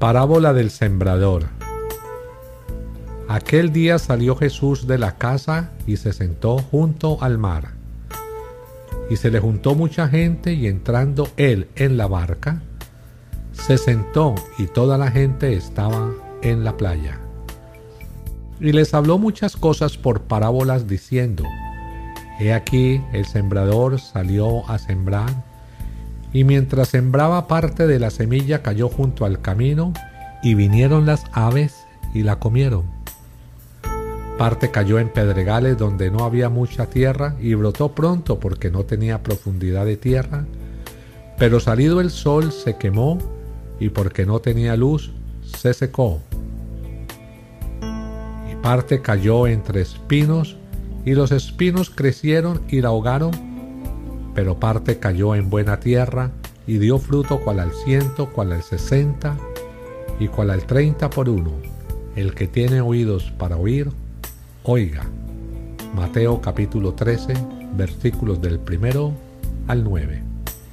Parábola del sembrador. Aquel día salió Jesús de la casa y se sentó junto al mar. Y se le juntó mucha gente, y entrando él en la barca, se sentó, y toda la gente estaba en la playa. Y les habló muchas cosas por parábolas, diciendo: He aquí, el sembrador salió a sembrar, y mientras sembraba, parte de la semilla cayó junto al camino, y vinieron las aves y la comieron. Parte cayó en pedregales donde no había mucha tierra, y brotó pronto porque no tenía profundidad de tierra, pero salido el sol se quemó, y porque no tenía luz se secó. Y parte cayó entre espinos, y los espinos crecieron y la ahogaron. Pero parte cayó en buena tierra, y dio fruto cual al 100, cual al 60, y cual al 30 por uno. El que tiene oídos para oír, oiga. Mateo capítulo 13, versículos del 1 al 9.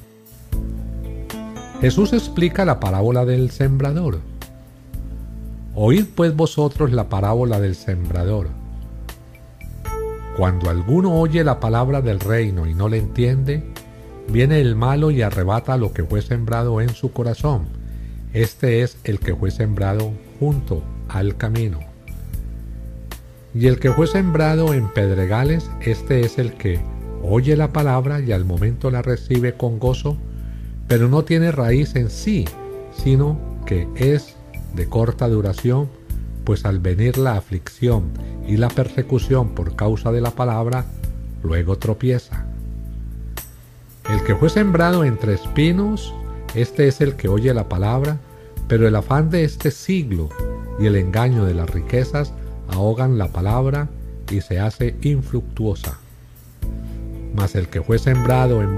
Jesús explica la parábola del sembrador. Oíd pues vosotros la parábola del sembrador. Cuando alguno oye la palabra del reino y no la entiende, viene el malo y arrebata lo que fue sembrado en su corazón. Este es el que fue sembrado junto al camino. Y el que fue sembrado en pedregales, este es el que oye la palabra y al momento la recibe con gozo, pero no tiene raíz en sí, sino que es de corta duración, pues al venir la aflicción y la persecución por causa de la palabra, luego tropieza. El que fue sembrado entre espinos, este es el que oye la palabra, pero el afán de este siglo y el engaño de las riquezas ahogan la palabra y se hace infructuosa. Mas el que fue sembrado en